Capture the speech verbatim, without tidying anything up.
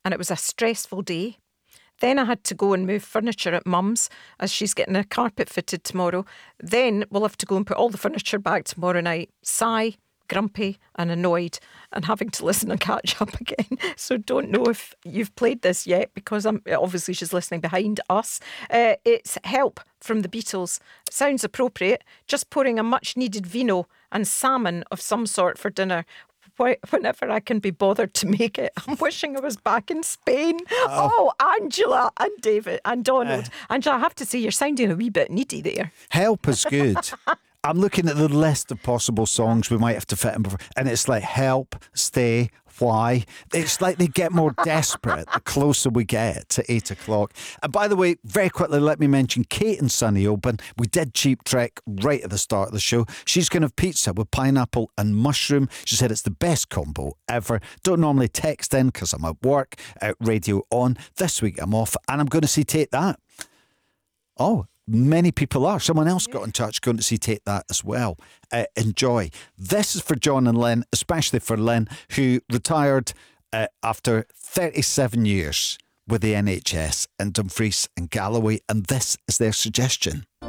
and it was a stressful day. Then I had to go and move furniture at Mum's as she's getting a carpet fitted tomorrow. Then we'll have to go and put all the furniture back tomorrow night. Sigh, grumpy and annoyed, and having to listen and catch up again. So don't know if you've played this yet, because I'm obviously she's listening behind us. Uh, it's Help from the Beatles. Sounds appropriate. Just pouring a much needed vino and salmon of some sort for dinner. Whenever I can be bothered to make it. I'm wishing I was back in Spain. Oh, oh Angela and David and Donald. Uh, Angela, I have to say, you're sounding a wee bit needy there. Help is good. I'm looking at the list of possible songs we might have to fit in before, and it's like Help, Stay, Why. It's like they get more desperate the closer we get to eight o'clock. And by the way, very quickly, let me mention Kate and Sonny Open. We did Cheap Trick right at the start of the show. She's going to have pizza with pineapple and mushroom. She said it's the best combo ever. Don't normally text in because I'm at work, at Radio On. This week I'm off, and I'm going to see Take That. Oh, many people are. Someone else got in touch going to see Take That as well. Uh, enjoy. This is for John and Lynn, especially for Lynn, who retired uh, after thirty-seven years with the N H S in Dumfries and Galloway, and this is their suggestion.